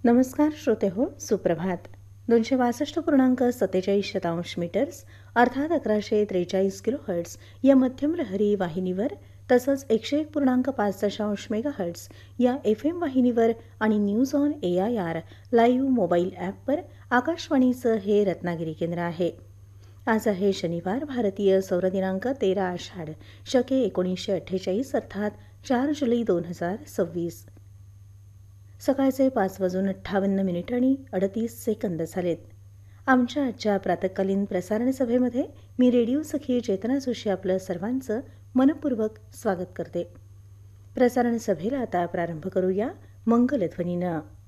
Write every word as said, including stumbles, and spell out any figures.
नमस्कार श्रोते हो, सुप्रभात. दोनशे बासष्ट पूर्णांक सत्तेचाळीस शतांश मीटर्स अर्थात अकराशे त्रेचाळीस किलो हर्ट्स या मध्यम लहरी वाहिनीवर तसंच एकशे एक पूर्णांक पाच दशांश मेगा हर्ट्स या एफ एम वाहिनीवर आणि news on A I R live mobile ॲपवर आकाशवाणीचं हे रत्नागिरी केंद्र आहे. आज आहे शनिवार, भारतीय सौर दिनांक तेरा आषाढ शके एकोणीसशे अठ्ठेचाळीस अर्थात चार जुलै दोन हजार सव्वीस. सकाळचे पाच वाजून अठ्ठावन्न मिनिट आणि अडतीस सेकंद झालेत. आमच्या आजच्या प्रातकालीन प्रसारण सभेमध्ये मी रेडिओ सखी चेतना जोशी आपलं सर्वांचं मनपूर्वक स्वागत करते. प्रसारण सभेला आता प्रारंभ करूया मंगलध्वनीनं.